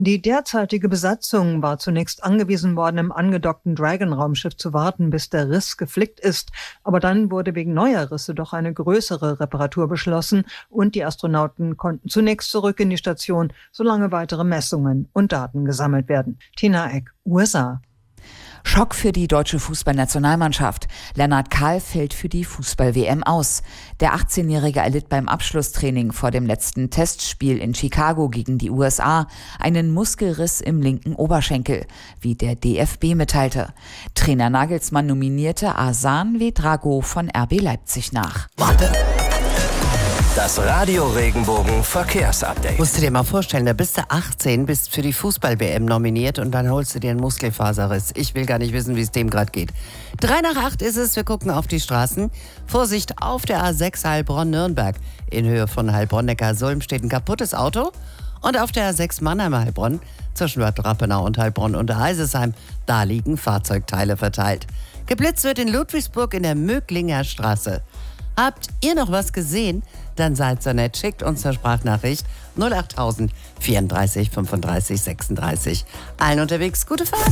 Die derzeitige Besatzung war zunächst angewiesen worden, im angedockten Dragon-Raumschiff zu warten, bis der Riss geflickt ist. Aber dann wurde wegen neuer Risse doch eine größere Reparatur beschlossen und die Astronauten konnten zunächst zurück in die Station, solange weitere Messungen und Daten gesammelt werden. Tina Eck, USA. Schock für die deutsche Fußballnationalmannschaft. Lennart Kahl fällt für die Fußball-WM aus. Der 18-Jährige erlitt beim Abschlusstraining vor dem letzten Testspiel in Chicago gegen die USA einen Muskelriss im linken Oberschenkel, wie der DFB mitteilte. Trainer Nagelsmann nominierte Arslan Ouedraogo von RB Leipzig nach. Das Radio-Regenbogen Verkehrsupdate. Musst du dir mal vorstellen, da bist du 18, bist für die Fußball-WM nominiert und dann holst du dir einen Muskelfaserriss. Ich will gar nicht wissen, wie es dem gerade geht. 7:55 ist es, wir gucken auf die Straßen. Vorsicht, auf der A6 Heilbronn-Nürnberg. In Höhe von Heilbronn-Neckarsulm steht ein kaputtes Auto. Und auf der A6 Mannheim-Heilbronn, zwischen Bad Rappenau und Heilbronn und Heisesheim, da liegen Fahrzeugteile verteilt. Geblitzt wird in Ludwigsburg in der Möglinger Straße. Habt ihr noch was gesehen? Dann seid so nett, schickt uns eine Sprachnachricht 08000 34 35 36. Allen unterwegs, gute Fahrt!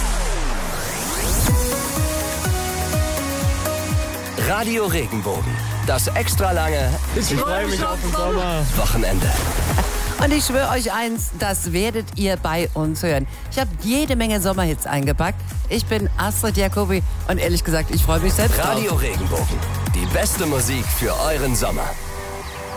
Radio Regenbogen, das extra lange Ich freue mich auf den Sommer. Wochenende. Und ich schwöre euch eins, das werdet ihr bei uns hören. Ich habe jede Menge Sommerhits eingepackt. Ich bin Astrid Jacobi und ehrlich gesagt, ich freue mich selbst drauf. Radio Regenbogen, die beste Musik für euren Sommer.